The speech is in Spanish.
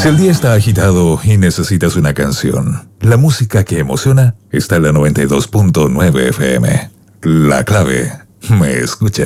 Si el día está agitado y necesitas una canción, la música que emociona está en la 92.9 FM. La clave, me escucha.